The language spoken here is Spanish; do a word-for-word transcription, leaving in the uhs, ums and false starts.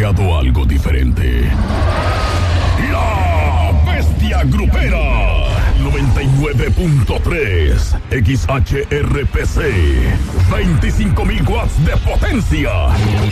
llegado algo diferente. La Bestia Grupera. noventa y nueve punto tres X H R P C. veinticinco mil watts de potencia.